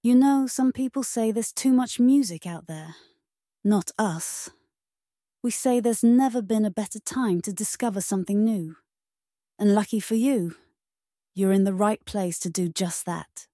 You know, some people say there's too much music out there. Not us. We say there's never been a better time to discover something new. And lucky for you, you're in the right place to do just that.